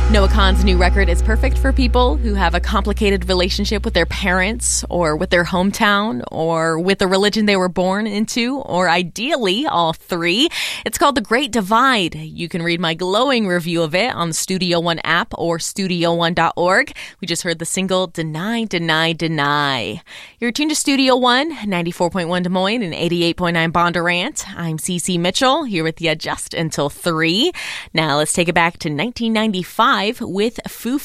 Noah Kahan's new record is perfect for people who have a complicated relationship with their parents or with their hometown or with the religion they were born into, or ideally all three. It's called The Great Divide. You can read my glowing review of it on the Studio One app or studio1.org. We just heard the single Deny, Deny, Deny. You're tuned to Studio One, 94.1 Des Moines and 88.9 Bondurant. I'm Cece Mitchell, here with you just until 3. Now let's take it back to 1995 with Foo